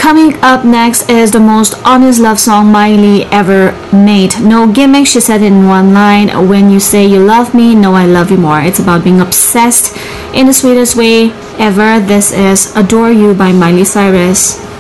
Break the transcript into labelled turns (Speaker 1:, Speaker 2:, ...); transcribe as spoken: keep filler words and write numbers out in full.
Speaker 1: Coming up next is the most honest love song Miley ever made. No gimmick, she said in one line, "When you say you love me, no, I love you more." It's about being obsessed in the sweetest way ever. This is Adore You by Miley Cyrus.